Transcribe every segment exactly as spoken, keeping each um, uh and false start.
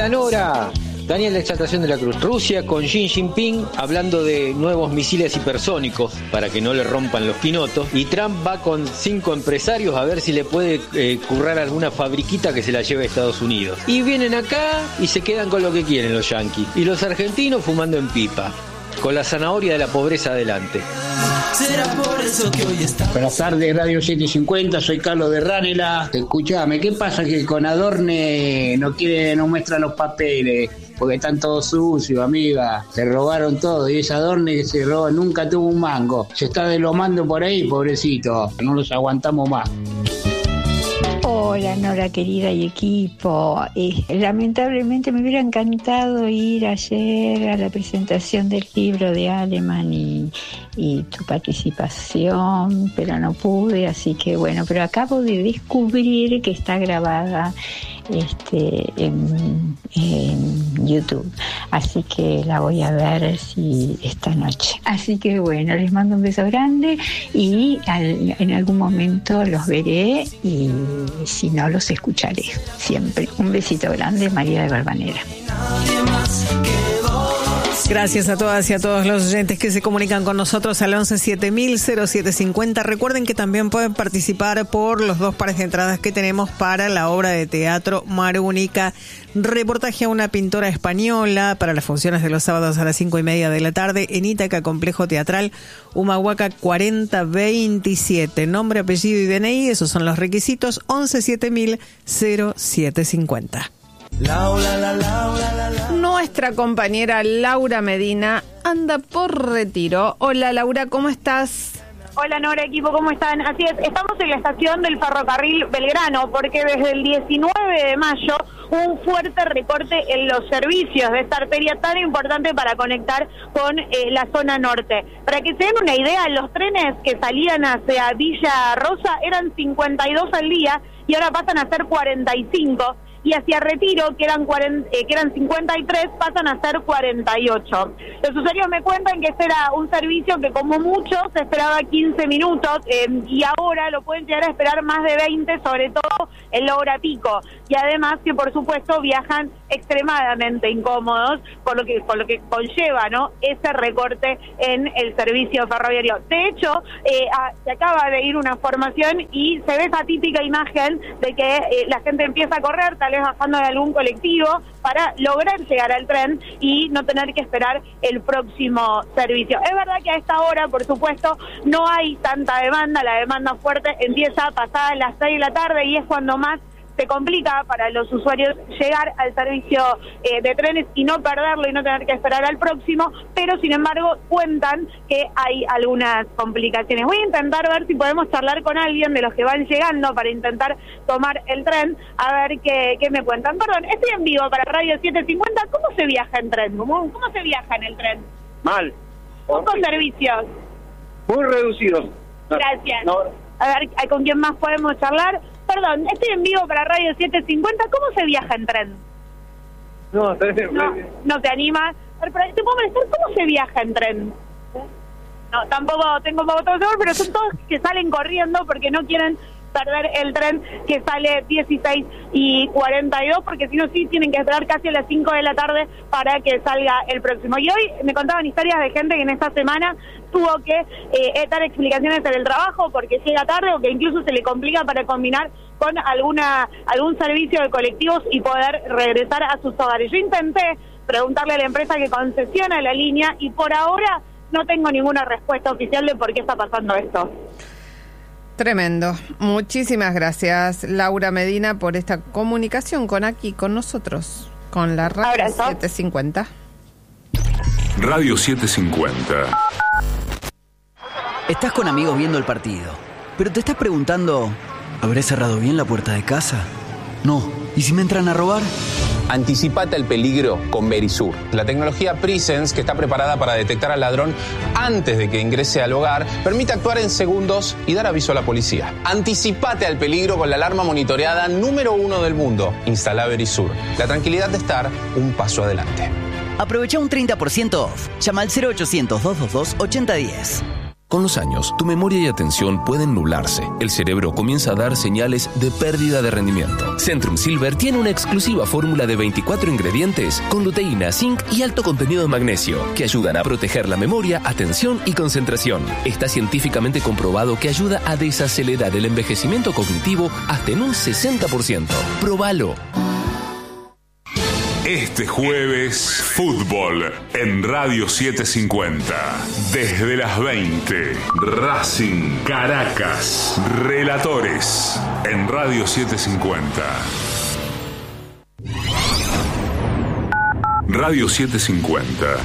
Hola Nora, Daniel de Exaltación de la Cruz. Rusia con Xi Jinping hablando de nuevos misiles hipersónicos para que no le rompan los pinotos. Y Trump va con cinco empresarios a ver si le puede eh, currar alguna fabriquita que se la lleve a Estados Unidos. Y vienen acá y se quedan con lo que quieren los yanquis. Y los argentinos fumando en pipa, con la zanahoria de la pobreza adelante. Buenas tardes, Radio setecientos cincuenta, soy Carlos de Ranela. Escuchame, ¿qué pasa que con Adorne no quiere, no muestra los papeles? Porque están todos sucios, amiga. Se robaron todo y ese Adorne que se robó nunca tuvo un mango. Se está deslomando por ahí, pobrecito. No los aguantamos más. Hola Nora querida y equipo, eh, lamentablemente me hubiera encantado ir ayer a la presentación del libro de Aleman y, y tu participación, pero no pude, así que bueno, pero acabo de descubrir que está grabada este en, en YouTube, así que la voy a ver si esta noche. Así que bueno, les mando un beso grande y al, en algún momento los veré y si no los escucharé siempre. Un besito grande, María de Barbanera. Gracias a todas y a todos los oyentes que se comunican con nosotros al once siete mil cero siete cincuenta. Recuerden que también pueden participar por los dos pares de entradas que tenemos para la obra de teatro Marúnica, reportaje a una pintora española, para las funciones de los sábados a las cinco y media de la tarde en Ítaca, Complejo Teatral Humahuaca cuarenta veintisiete. Nombre, apellido y D N I, esos son los requisitos. once siete mil cero siete cincuenta. Laura, la, Laura, la, la. Nuestra compañera Laura Medina anda por retiro. Hola Laura, ¿cómo estás? Hola Nora, equipo, ¿cómo están? Así es, estamos en la estación del ferrocarril Belgrano porque desde el diecinueve de mayo hubo un fuerte recorte en los servicios de esta arteria tan importante para conectar con eh, la zona norte. Para que se den una idea, los trenes que salían hacia Villa Rosa eran cincuenta y dos al día y ahora pasan a ser cuarenta y cinco. Y hacia Retiro, que eran cuarenta, eh, que eran cincuenta y tres, pasan a ser cuarenta y ocho. Los usuarios me cuentan que este era un servicio que como mucho se esperaba quince minutos eh, y ahora lo pueden llegar a esperar más de veinte, sobre todo en la hora pico. Y además que por supuesto viajan extremadamente incómodos, por lo que, por lo que conlleva, ¿no?, ese recorte en el servicio ferroviario. De hecho, eh, a, se acaba de ir una formación y se ve esa típica imagen de que eh, la gente empieza a correr, tal vez bajando de algún colectivo, para lograr llegar al tren y no tener que esperar el próximo servicio. Es verdad que a esta hora, por supuesto, no hay tanta demanda, la demanda fuerte empieza pasada las seis de la tarde y es cuando más se complica para los usuarios llegar al servicio eh, de trenes y no perderlo y no tener que esperar al próximo, pero sin embargo cuentan que hay algunas complicaciones. Voy a intentar ver si podemos charlar con alguien de los que van llegando para intentar tomar el tren, a ver qué, qué me cuentan. Perdón, estoy en vivo para Radio setecientos cincuenta. ¿Cómo se viaja en tren? ¿Cómo, cómo se viaja en el tren? Mal. ¿Pocos servicios? Muy reducidos. Gracias. No. A ver, ¿con quién más podemos charlar? Perdón, estoy en vivo para Radio setecientos cincuenta. ¿Cómo se viaja en tren? No, no, no te animas. ¿Te puedo molestar? ¿Cómo se viaja en tren? No, tampoco tengo poco seguro, pero son todos que salen corriendo porque no quieren perder el tren que sale dieciséis y cuarenta y dos, porque si no sí tienen que esperar casi a las cinco de la tarde para que salga el próximo. Y hoy me contaban historias de gente que en esta semana tuvo que eh, dar explicaciones en el trabajo porque llega tarde o que incluso se le complica para combinar con alguna algún servicio de colectivos y poder regresar a sus hogares. Yo intenté preguntarle a la empresa que concesiona la línea y por ahora no tengo ninguna respuesta oficial de por qué está pasando esto. Tremendo. Muchísimas gracias, Laura Medina, por esta comunicación con aquí, con nosotros, con la Radio setecientos cincuenta. Radio setecientos cincuenta. Estás con amigos viendo el partido, pero te estás preguntando, ¿habré cerrado bien la puerta de casa? No. ¿Y si me entran a robar? Anticipate al peligro con Verisur, la tecnología Presence que está preparada para detectar al ladrón antes de que ingrese al hogar, permite actuar en segundos y dar aviso a la policía. Anticipate al peligro con la alarma monitoreada número uno del mundo. Instala Verisur, la tranquilidad de estar un paso adelante. Aprovecha un treinta por ciento off. Llama al cero ochocientos, doscientos veintidós, ochenta diez. Con los años, tu memoria y atención pueden nublarse. El cerebro comienza a dar señales de pérdida de rendimiento. Centrum Silver tiene una exclusiva fórmula de veinticuatro ingredientes con luteína, zinc y alto contenido de magnesio que ayudan a proteger la memoria, atención y concentración. Está científicamente comprobado que ayuda a desacelerar el envejecimiento cognitivo hasta en un sesenta por ciento. ¡Próbalo! Este jueves, fútbol en Radio setecientos cincuenta. Desde las veinte, Racing Caracas. Relatores en Radio setecientos cincuenta. Radio setecientos cincuenta.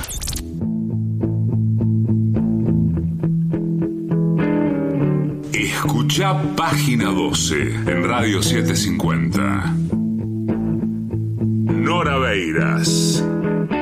Escucha página doce en Radio setecientos cincuenta. Nora Beiras,